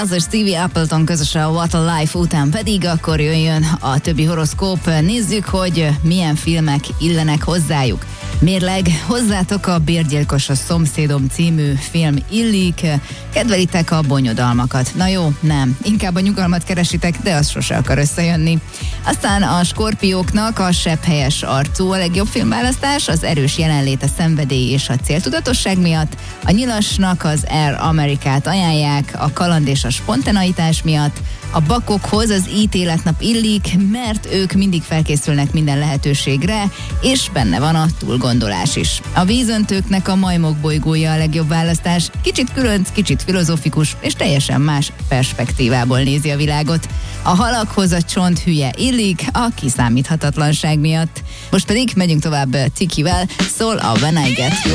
Az Stevie Appleton közös a What a Life után pedig akkor jöjjön a többi horoszkóp. Nézzük, hogy milyen filmek illenek hozzájuk. Mérleg, hozzátok a Bérgyilkos a szomszédom című film illik, kedvelitek a bonyodalmakat. Na jó, nem, inkább a nyugalmat keresitek, de az sose akar összejönni. Aztán a skorpióknak a sebb helyes arcú a legjobb filmválasztás, az erős jelenlét, a szenvedély és a céltudatosság miatt. A nyilasnak az Air Amerikát ajánlják, a kaland és a spontaneitás miatt. A bakokhoz az ítéletnap illik, mert ők mindig felkészülnek minden lehetőségre, és benne van a túlgondolás is. A vízöntőknek a majmok bolygója a legjobb választás, kicsit különc, kicsit filozofikus, és teljesen más perspektívából nézi a világot. A halakhoz a csont hülye illik, a kiszámíthatatlanság miatt. Most pedig megyünk tovább Tikivel, szól a When I Get You.